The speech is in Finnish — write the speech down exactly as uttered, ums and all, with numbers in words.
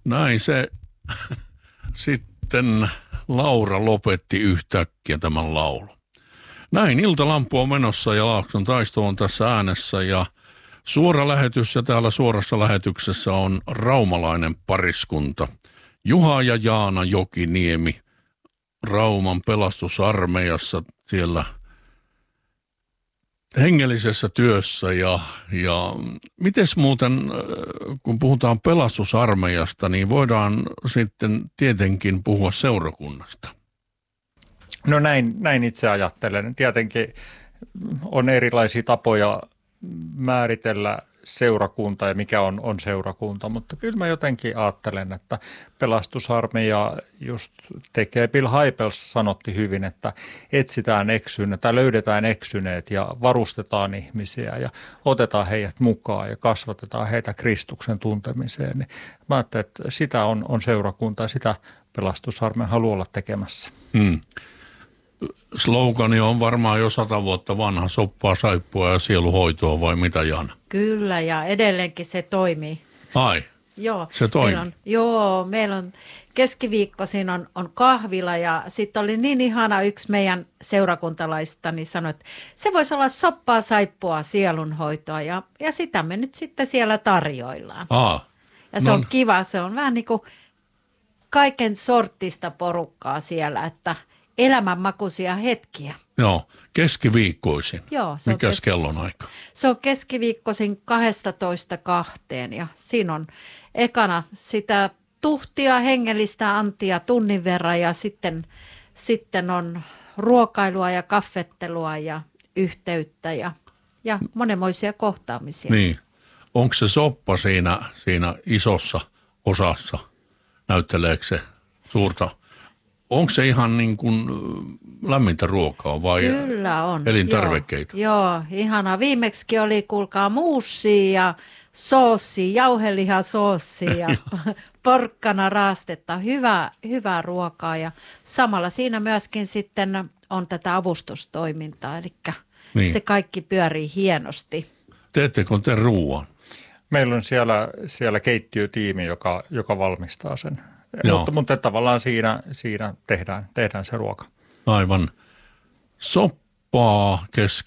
Näin se sitten Laura lopetti yhtäkkiä tämän laulun. Näin iltalampu on menossa ja Laakson taisto on tässä äänessä ja suora lähetys ja täällä suorassa lähetyksessä on raumalainen pariskunta. Juha ja Jaana Jokiniemi Rauman pelastusarmeijassa siellä hengellisessä työssä ja, ja mites muuten, kun puhutaan pelastusarmeijasta, niin voidaan sitten tietenkin puhua seurakunnasta. No näin, näin itse ajattelen. Tietenkin on erilaisia tapoja määritellä seurakunta ja mikä on, on seurakunta, mutta kyllä mä jotenkin ajattelen, että pelastusarmeija just tekee, Bill Hybels sanotti hyvin, että etsitään eksyneet tai löydetään eksyneet ja varustetaan ihmisiä ja otetaan heidät mukaan ja kasvatetaan heitä Kristuksen tuntemiseen. Niin mä ajattelen, että sitä on, on seurakunta ja sitä pelastusarmeija haluaa olla tekemässä. Hmm. Slogani on varmaan jo sata vuotta vanha, soppaa, saippua ja sieluhoitoa vai mitä, Jana? Kyllä, ja edelleenkin se toimii. Ai, joo, se toimii? Meillä on, joo, meillä on keskiviikkoisin on, on kahvila ja sitten oli niin ihana yksi meidän seurakuntalaista, niin sanoi, että se voisi olla soppaa, saippua, sielunhoitoa ja, ja sitä me nyt sitten siellä tarjoillaan. Aa, ja se no. on kiva, se on vähän niin kuin kaiken sortista porukkaa siellä, että elämänmakuisia hetkiä. Joo, keskiviikkoisin. Joo, se Mikäs kes- kellonaika? Se on keskiviikkoisin kaksitoista kahteen ja siinä on ekana sitä tuhtia, hengellistä antia tunnin verran ja sitten, sitten on ruokailua ja kaffettelua ja yhteyttä ja, ja monenmoisia kohtaamisia. Niin. Onko se soppa siinä, siinä isossa osassa? Näytteleekö se suurta? Onko se ihan niin kuin lämmintä ruokaa vai Kyllä on. elintarvikkeita? Joo, joo, ihana. Viimeksi oli, kuulkaa, muussia ja soossia, jauhelihasoossia ja porkkana raastetta. Hyvää, hyvää ruokaa ja samalla siinä myöskin sitten on tätä avustustoimintaa, eli niin. Se kaikki pyörii hienosti. Teettekö te ruoan? Meillä on siellä, siellä keittiötiimi, joka, joka valmistaa sen. Mutta, mutta tavallaan siinä, siinä tehdään, tehdään se ruoka. Aivan. Soppaa